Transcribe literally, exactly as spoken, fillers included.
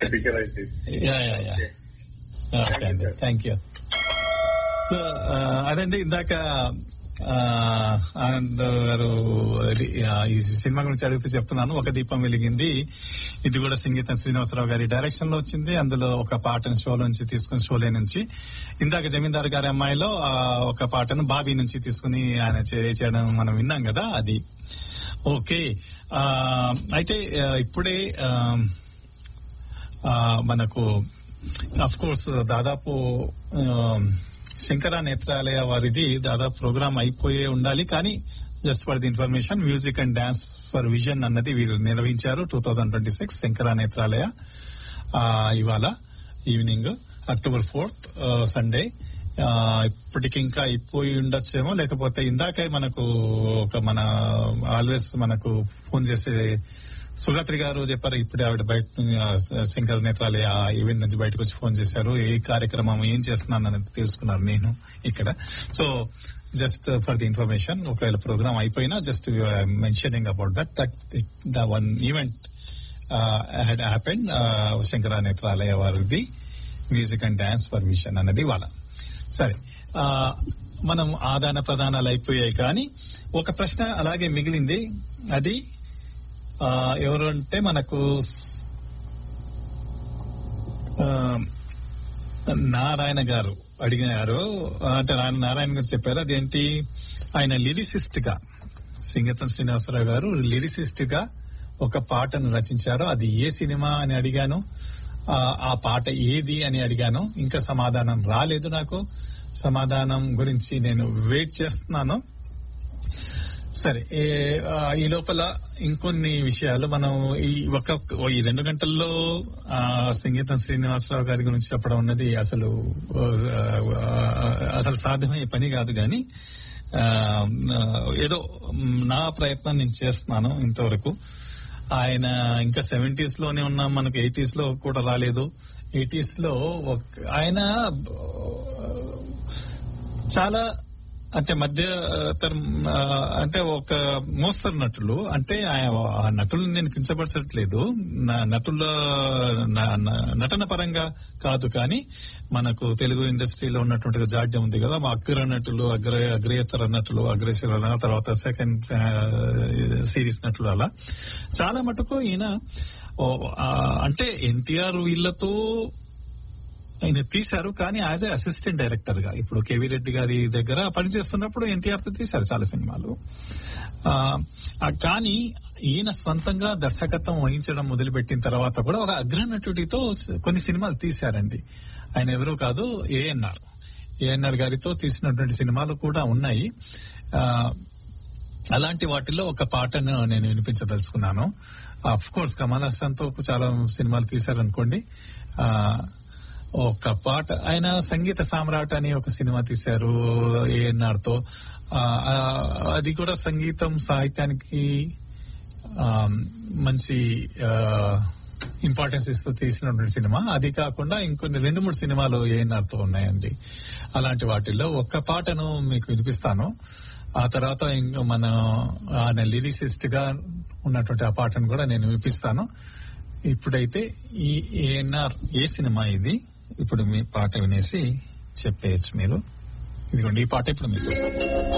Yeah yeah yeah okay అండి, thank you. So అదండి ఇందాక ఆనంద్ గారు ఈ సినిమా గురించి అడిగితే చెప్తున్నాను. ఒక దీపం వెలిగింది, ఇది కూడా సంగీతం శ్రీనివాసరావు గారి డైరెక్షన్ లో వచ్చింది. అందులో ఒక పాటను షో నుంచి తీసుకుని, షోలే నుంచి. ఇందాక జమీందార్ గారి అమ్మాయిలో ఒక పాటను బాబీ నుంచి తీసుకుని ఆయన చేయడం మనం విన్నాం కదా, అది ఓకే. అయితే ఇప్పుడే మనకు అఫ్ కోర్స్ దాదాపు శంకర నేత్రాలయ వారిది దాదాపు ప్రోగ్రామ్ అయిపోయే ఉండాలి, కానీ just for the information, music and dance for vision అన్నది వీరు నిర్వహించారు two thousand twenty six Shankara Netralaya ఇవాళ ఈవినింగ్ అక్టోబర్ ఫోర్త్ సండే. ఇప్పటికి ఇంకా అయిపోయి ఉండొచ్చేమో, లేకపోతే ఇందాకే మనకు ఒక మన ఆల్వేస్ మనకు ఫోన్ చేసే సుగాత్రి గారు చెప్పారు, ఇప్పుడే ఆవిడ బయట శంకర నేత్రాలయ ఈవెంట్ నుంచి బయటకు వచ్చి ఫోన్ చేశారు, ఏ కార్యక్రమం ఏం చేస్తున్నాను అనేది తెలుసుకున్నారు నేను ఇక్కడ. So just for the information, ఒకవేళ ప్రోగ్రామ్ అయిపోయినా just mentioning about that that the one event had happened. Shankara Netralaya వారిది music and dance for vision అన్నది వాళ్ళ. సరే, మనం ఆదాన ప్రదానాలు అయిపోయాయి, కానీ ఒక ప్రశ్న అలాగే మిగిలింది. అది ఎవరు అంటే మనకు నారాయణ గారు అడిగారు, అంటే నారాయణ గారు చెప్పారు. అదేంటి, ఆయన లిరిసిస్ట్ గా, సంగీతం శ్రీనివాసరావు గారు లిరిసిస్ట్ గా ఒక పాటను రచించారు. అది ఏ సినిమా అని అడిగాను, ఆ పాట ఏది అని అడిగాను. ఇంకా సమాధానం రాలేదు నాకు. సమాధానం గురించి నేను వెయిట్ చేస్తున్నాను. సరే, ఈ లోపల ఇంకొన్ని విషయాలు మనం ఈ ఒక ఈ రెండు గంటల్లో సంగీతం శ్రీనివాసరావు గారి గురించి చెప్పడం ఉన్నది అసలు అసలు సాధ్యమయ్యే పని కాదు. కానీ ఏదో నా ప్రయత్నం నేను చేస్తున్నాను ఇంతవరకు. ఆయన ఇంకా సెవెంటీస్ లోనే ఉన్నాం, మనకు ఎయిటీస్ లో కూడా రాలేదు. ఎయిటీస్ లో ఆయన చాలా అంటే మధ్య అంటే ఒక మోస్తరు నటులు, అంటే ఆ నటులు నేను కించపరచట్లేదు, నటుల నటన పరంగా కాదు, కానీ మనకు తెలుగు ఇండస్ట్రీలో ఉన్నటువంటి జాడ్యం ఉంది కదా, మా అగ్ర నటులు, అగ్ర అగ్రేతర నటులు, అగ్రేసర తర్వాత సెకండ్ సిరీస్ నటులు, అలా చాలా మటుకు ఈయన అంటే ఎన్టీఆర్ వీళ్లతో ఆయన తీశారు. కానీ యాజ్ ఏ అసిస్టెంట్ డైరెక్టర్ గా ఇప్పుడు కేవీ రెడ్డి గారి దగ్గర పనిచేస్తున్నప్పుడు ఎన్టీఆర్ తో తీశారు చాలా సినిమాలు. కానీ ఈయన సొంతంగా దర్శకత్వం వహించడం మొదలుపెట్టిన తర్వాత కూడా ఒక అగ్రనటుడితో కొన్ని సినిమాలు తీశారండి. ఆయన ఎవరూ కాదు, ఏఎన్ఆర్ ఏఎన్ఆర్ గారితో తీసినటువంటి సినిమాలు కూడా ఉన్నాయి. అలాంటి వాటిల్లో ఒక పాటను నేను వినిపించదలుచుకున్నాను. అఫ్ కోర్స్ కమల్ హాసన్ తో చాలా సినిమాలు తీశారనుకోండి. ఒక పాట, ఆయన సంగీత సామ్రాట్ అని ఒక సినిమా తీశారు ఏఎన్ఆర్ తో. అది కూడా సంగీతం సాహిత్యానికి మంచి ఇంపార్టెన్స్ ఇస్తూ తీసినటువంటి సినిమా. అది కాకుండా ఇంకొన్ని రెండు మూడు సినిమాలు ఏఎన్ఆర్ తో ఉన్నాయండి. అలాంటి వాటిల్లో ఒక్క పాటను మీకు వినిపిస్తాను. ఆ తర్వాత ఇంకా మన ఆయన లిరిసిస్ట్ గా ఉన్నటువంటి ఆ పాటను కూడా నేను వినిపిస్తాను. ఇప్పుడైతే ఈ ఏఎన్ఆర్ ఏ సినిమా ఇది, ఇప్పుడు మీ పాట వినేసి చెప్పేయచ్చు మీరు. ఇదిగోండి ఈ పాట ఇప్పుడు మీకు.